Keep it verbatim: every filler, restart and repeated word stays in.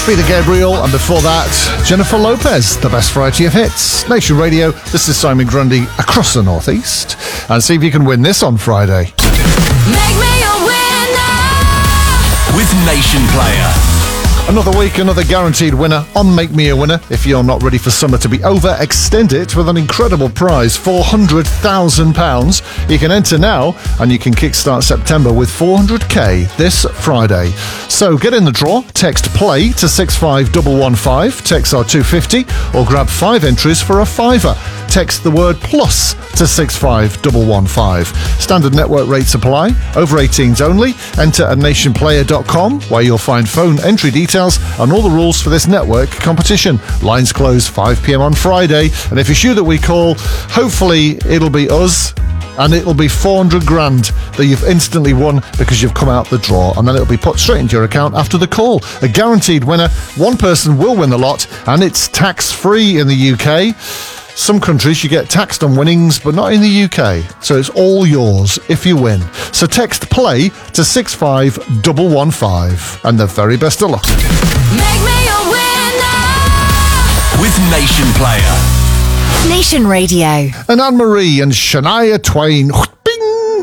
Peter Gabriel, and before that, Jennifer Lopez, the best variety of hits. Nation Radio, this is Simon Grundy across the Northeast. And see if you can win this on Friday. Make me a winner with Nation Player. Another week, another guaranteed winner on Make Me a Winner. If you're not ready for summer to be over, extend it with an incredible prize, four hundred thousand pounds. You can enter now and you can kickstart September with four hundred k this Friday. So get in the draw, text PLAY to six five one one five, text are two fifty, or grab five entries for a fiver. Text the word PLUS to six five one one five. Standard network rates apply. Over eighteens only. Enter at nation player dot com where you'll find phone entry details and all the rules for this network competition. Lines close five p.m. on Friday, and if it's you that we call, hopefully it'll be us, and it'll be four hundred grand that you've instantly won because you've come out the draw, and then it'll be put straight into your account after the call. A guaranteed winner. One person will win the lot, and it's tax-free in the U K. Some countries you get taxed on winnings, but not in the U K. So it's all yours if you win. So text PLAY to six five one one five. And the very best of luck. Make me a winner with Nation Player. Nation Radio. And Anne-Marie and Shania Twain.